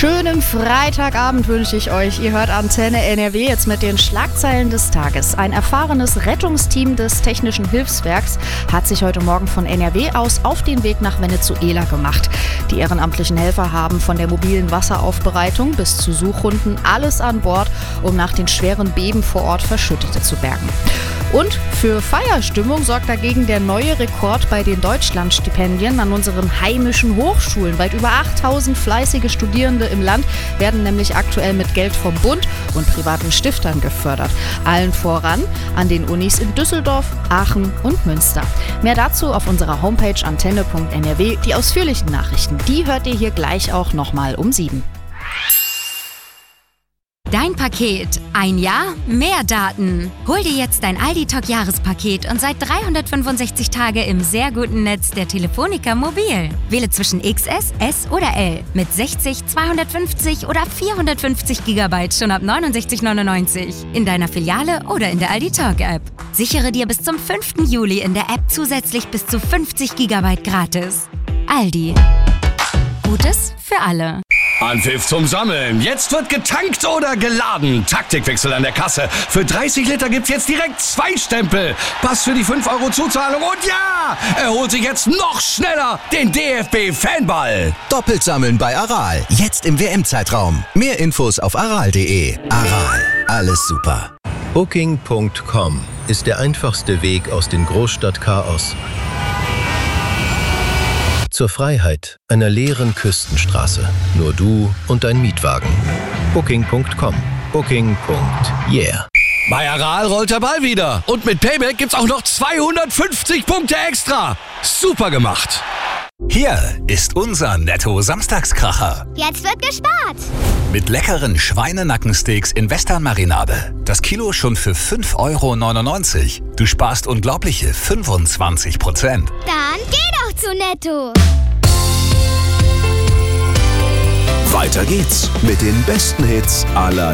Schönen Freitagabend wünsche ich euch. Ihr hört Antenne NRW jetzt mit den Schlagzeilen des Tages. Ein erfahrenes Rettungsteam des Technischen Hilfswerks hat sich heute Morgen von NRW aus auf den Weg nach Venezuela gemacht. Die ehrenamtlichen Helfer haben von der mobilen Wasseraufbereitung bis zu Suchhunden alles an Bord, um nach den schweren Beben vor Ort Verschüttete zu bergen. Und für Feierstimmung sorgt dagegen der neue Rekord bei den Deutschlandstipendien an unseren heimischen Hochschulen. Weit über 8000 fleißige Studierende im Land werden nämlich aktuell mit Geld vom Bund und privaten Stiftern gefördert. Allen voran an den Unis in Düsseldorf, Aachen und Münster. Mehr dazu auf unserer Homepage antenne.nrw. Die ausführlichen Nachrichten, die hört ihr hier gleich auch nochmal um 7. Dein Paket. Ein Jahr, mehr Daten. Hol dir jetzt dein Aldi-Talk-Jahrespaket und seit 365 Tage im sehr guten Netz der Telefonica Mobil. Wähle zwischen XS, S oder L mit 60, 250 oder 450 GB schon ab 69,99 in deiner Filiale oder in der Aldi-Talk-App. Sichere dir bis zum 5. Juli in der App zusätzlich bis zu 50 GB gratis. Aldi. Gutes für alle. Anpfiff zum Sammeln. Jetzt wird getankt oder geladen. Taktikwechsel an der Kasse. Für 30 Liter gibt's jetzt direkt 2 Stempel. Pass für die 5 € Zuzahlung. Und ja, er holt sich jetzt noch schneller den DFB-Fanball. Doppelt sammeln bei Aral. Jetzt im WM-Zeitraum. Mehr Infos auf aral.de. Aral. Alles super. Booking.com ist der einfachste Weg aus dem Großstadtchaos zur Freiheit einer leeren Küstenstraße. Nur du und dein Mietwagen. Booking.com. Booking.yeah. Bei Aral rollt der Ball wieder. Und mit Payback gibt's auch noch 250 Punkte extra. Super gemacht. Hier ist unser Netto-Samstagskracher. Jetzt wird gespart. Mit leckeren Schweinenackensteaks in Western-Marinade. Das Kilo schon für 5,99 €. Du sparst unglaubliche 25%. Dann geh doch zu Netto. Weiter geht's mit den besten Hits aller